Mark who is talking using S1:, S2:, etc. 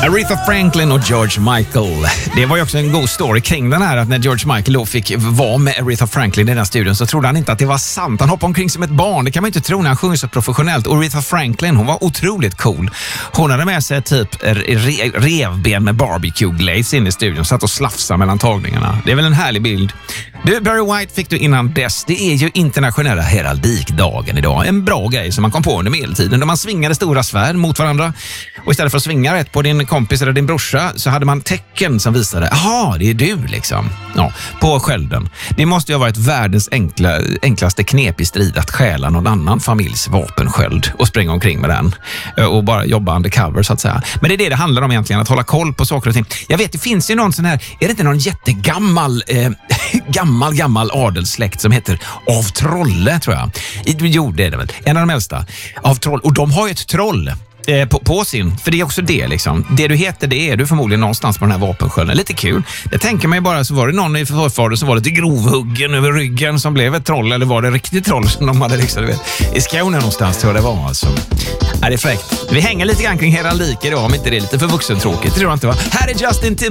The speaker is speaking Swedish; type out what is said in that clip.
S1: Aretha Franklin och George Michael. Det var ju också en god story kring den här, att när George Michael då fick vara med Aretha Franklin i den studion så trodde han inte att det var sant. Han hoppade omkring som ett barn, det kan man inte tro när han sjunger så professionellt. Och Aretha Franklin, hon var otroligt cool. Hon hade med sig typ revben med barbecue glaze in i studion, satt och slafsade mellan tagningarna. Det är väl en härlig bild. Du, Barry White fick du innan dess. Det är ju internationella heraldikdagen idag. En bra grej som man kom på under medeltiden, där man svingade stora svärd mot varandra. Och istället för att svinga rätt på din kompis eller din brorsa så hade man tecken som visade, aha, det är du liksom. Ja, på skölden. Det måste ju ha varit världens enklaste knep i strid att stjäla någon annan familjs vapensköld och springa omkring med den. Och bara jobba undercover så att säga. Men det är det handlar om egentligen, att hålla koll på saker och ting. Jag vet, det finns ju någon sån här, är det inte någon jättegammal gammal adelssläkt som heter Av Trolle, tror jag. Jo, det är det väl. En av de äldsta. Av Troll. Och de har ju ett troll på sin, för det är också det liksom. Det du heter, det är du förmodligen någonstans på den här vapenskölden. Lite kul. Det tänker man ju bara, så var det någon i förfader som var lite grovhuggen över ryggen som blev ett troll, eller var det riktigt troll som de hade liksom, du vet, i Skåne någonstans tror jag det var alltså. Det är fräckt. Vi hänger lite grann kring heraldik idag, om inte det är lite för vuxentråkigt. Det tror jag inte, va? Här är Justin Timberlake.